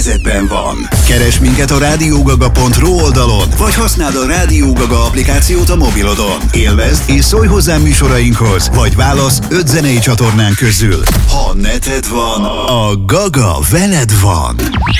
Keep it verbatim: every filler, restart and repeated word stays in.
Zetben van. Keresd minket a rádiógaga pont ru oldalon, vagy használd a Rádió Gaga applikációt a mobilodon. Élvezd és szólj hozzá műsorainkhoz, vagy válasz öt zenei csatornán közül. Ha neted van, a Gaga veled van.